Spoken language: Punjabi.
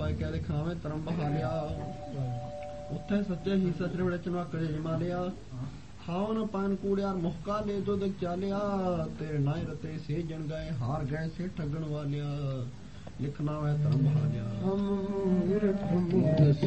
ਪਾਏ ਕਹਿ ਲਿਖਾਵੇਂ ਧਰਮ ਬਹਾਲਿਆ ਉੱਥੇ ਸੱਚੇ ਹੀ ਸੱਚਰੇ ਵੇਲੇ ਚਨਾਕੜੇ ਜਮਾਲਿਆ ਖਾਵਨ ਪਾਨ ਕੂੜਿਆਰ ਮੁਹਕਾ ਲੈ ਜੋ ਦੇਖ ਚਾਲਿਆ ਤੇਰੇ ਨਾਏ ਰਤੇ ਸੇ ਜਣ ਗਏ ਹਾਰ ਗਏ ਸੇ ਠੱਗਣ ਵਾਲਿਆ ਲਿਖਣਾ ਵੇ ਧਰਮ ਬਹਾਲਿਆ